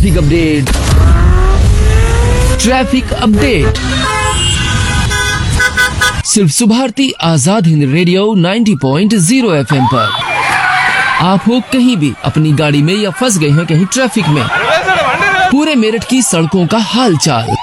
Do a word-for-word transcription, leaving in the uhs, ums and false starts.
Traffic update traffic update सिर्फ Subharti Azad Hind radio नब्बे point शून्य एफएम पर। आप हो कहीं भी अपनी गाड़ी में या फंस गए हैं कहीं ट्रैफिक में, पूरे मेरठ की सड़कों का हाल चाल।